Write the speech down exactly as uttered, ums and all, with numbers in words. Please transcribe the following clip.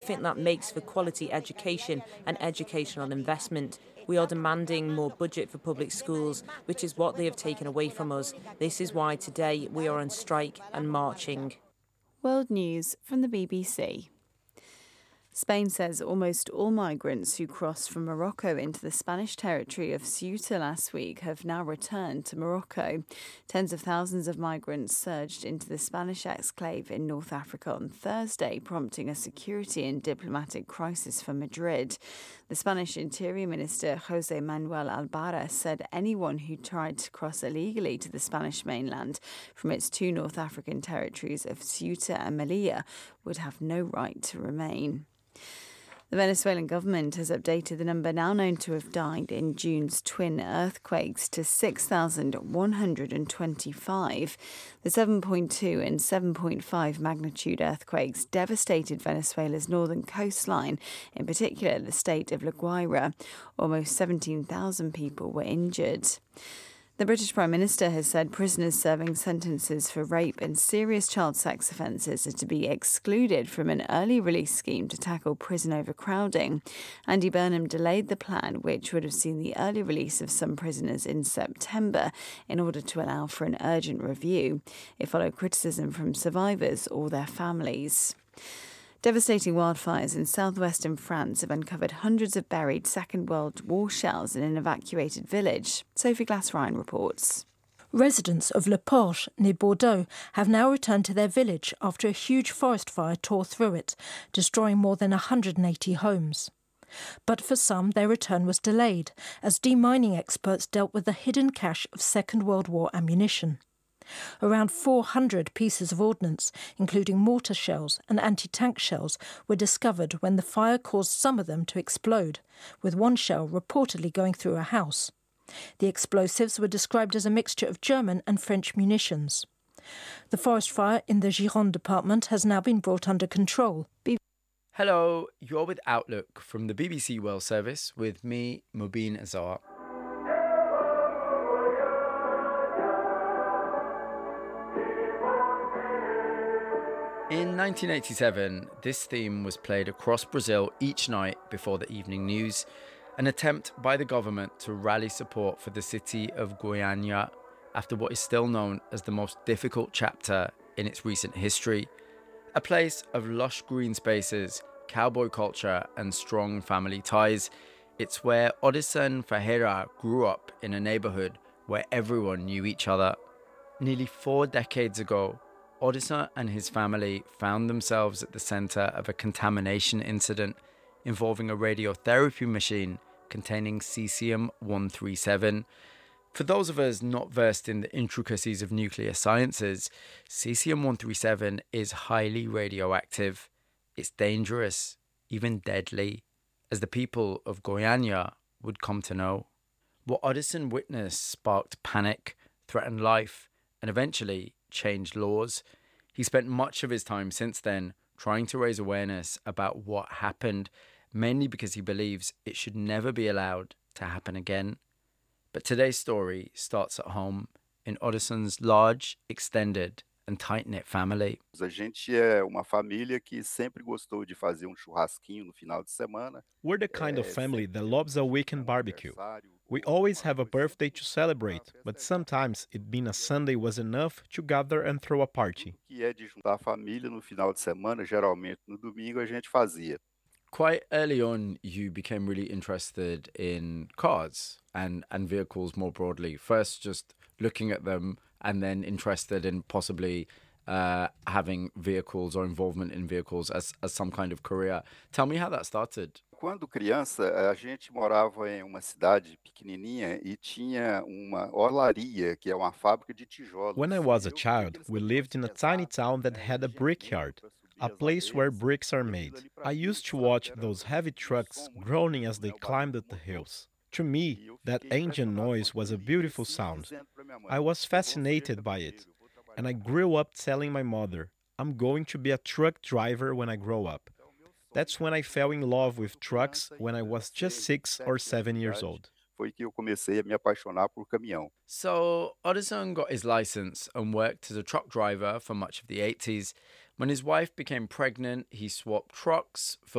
think that makes for quality education and educational investment. We are demanding more budget for public schools, which is what they have taken away from us. This is why today we are on strike and marching. World News from the B B C. Spain says almost all migrants who crossed from Morocco into the Spanish territory of Ceuta last week have now returned to Morocco. Tens of thousands of migrants surged into the Spanish exclave in North Africa on Thursday, prompting a security and diplomatic crisis for Madrid. The Spanish Interior Minister José Manuel Albarra said anyone who tried to cross illegally to the Spanish mainland from its two North African territories of Ceuta and Melilla would have no right to remain. The Venezuelan government has updated the number now known to have died in June's twin earthquakes to six thousand one hundred twenty-five. The seven point two and seven point five magnitude earthquakes devastated Venezuela's northern coastline, in particular the state of La Guaira. Almost seventeen thousand people were injured. The British Prime Minister has said prisoners serving sentences for rape and serious child sex offences are to be excluded from an early release scheme to tackle prison overcrowding. Andy Burnham delayed the plan, which would have seen the early release of some prisoners in September, in order to allow for an urgent review. It followed criticism from survivors or their families. Devastating wildfires in southwestern France have uncovered hundreds of buried Second World War shells in an evacuated village. Sophie Glass-Ryan reports. Residents of Le Porche, near Bordeaux, have now returned to their village after a huge forest fire tore through it, destroying more than one hundred eighty homes. But for some, their return was delayed, as demining experts dealt with the hidden cache of Second World War ammunition. Around four hundred pieces of ordnance, including mortar shells and anti-tank shells, were discovered when the fire caused some of them to explode, with one shell reportedly going through a house. The explosives were described as a mixture of German and French munitions. The forest fire in the Gironde department has now been brought under control. Hello, you're with Outlook from the B B C World Service with me, Mubin Azar. In nineteen eighty-seven, this theme was played across Brazil each night before the evening news, an attempt by the government to rally support for the city of Goiânia after what is still known as the most difficult chapter in its recent history. A place of lush green spaces, cowboy culture and strong family ties. It's where Odyssean Ferreira grew up, in a neighbourhood where everyone knew each other. Nearly four decades ago, Odyssean and his family found themselves at the centre of a contamination incident involving a radiotherapy machine containing cesium one thirty-seven. For those of us not versed in the intricacies of nuclear sciences, cesium one thirty-seven is highly radioactive. It's dangerous, even deadly, as the people of Goiânia would come to know. What Odyssean witnessed sparked panic, threatened life, and eventually changed laws. He spent much of his time since then trying to raise awareness about what happened, mainly because he believes it should never be allowed to happen again. But today's story starts at home, in Odyssean's large, extended and tight-knit family. A gente é uma família que sempre gostou de fazer um churrasquinho no final de semana. We're the kind of family that loves a weekend barbecue. We always have a birthday to celebrate, but sometimes it being a Sunday was enough to gather and throw a party. Que é de juntar a família no final de semana, geralmente no domingo a gente fazia. Quite early on, you became really interested in cars and, and vehicles more broadly. First, just looking at them, and then interested in possibly uh, having vehicles or involvement in vehicles as, as some kind of career. Tell me how that started. Quando criança, a gente morava em uma cidade pequenininha e tinha uma olaria, que é uma fábrica de tijolos. When I was a child, we lived in a tiny town that had a brickyard, a place where bricks are made. I used to watch those heavy trucks groaning as they climbed up the hills. To me, that engine noise was a beautiful sound. I was fascinated by it, and I grew up telling my mother, I'm going to be a truck driver when I grow up. That's when I fell in love with trucks when I was just six or seven years old. Foi que eu comecei a me apaixonar por caminhão. So Odyssean got his license and worked as a truck driver for much of the eighties. When his wife became pregnant, he swapped trucks for